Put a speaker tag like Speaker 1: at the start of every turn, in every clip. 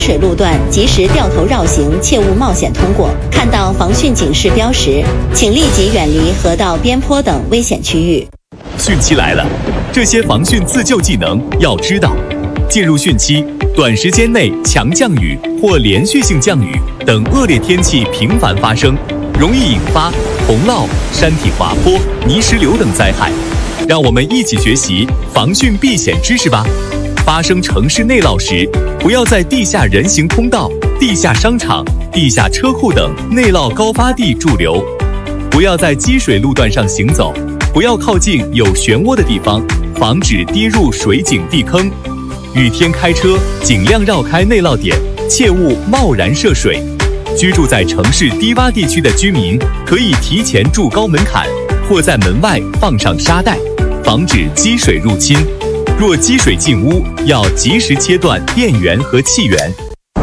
Speaker 1: 水路段及时掉头绕行，切勿冒险通过。看到防汛警示标识，请立即远离河道、边坡等危险区域。
Speaker 2: 汛期来了，这些防汛自救技能要知道。进入汛期，短时间内强降雨或连续性降雨等恶劣天气频繁发生，容易引发洪涝、山体滑坡、泥石流等灾害。让我们一起学习防汛避险知识吧。发生城市内涝时，不要在地下人行通道、地下商场、地下车库等内涝高发地驻留，不要在积水路段上行走，不要靠近有漩涡的地方，防止跌入水井地坑。雨天开车尽量绕开内涝点，切勿贸然涉水。居住在城市低洼地区的居民可以提前筑高门槛，或在门外放上沙袋，防止积水入侵。若积水进屋，要及时切断电源和气源。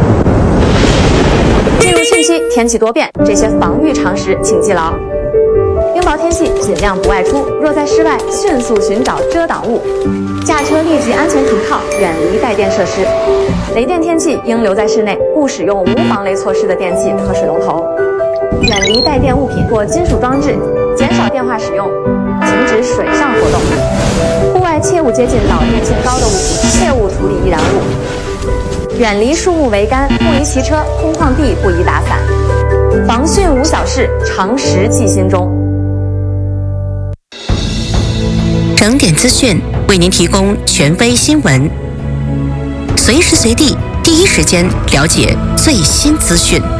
Speaker 3: 进入汛期，天气多变，这些防御常识请记牢。冰雹天气尽量不外出，若在室外，迅速寻找遮挡物。驾车立即安全停靠，远离带电设施。雷电天气应留在室内，勿使用无防雷措施的电器和水龙头。远离带电物品或金属装置，减少电话使用，停止水上活动。户外切勿接近导电性高的物品，切勿处理易燃物。远离树木桅杆，不宜骑车，空旷地不宜打伞。防汛无小事，常识记心中。
Speaker 4: 整点资讯为您提供权威新闻，随时随地第一时间了解最新资讯。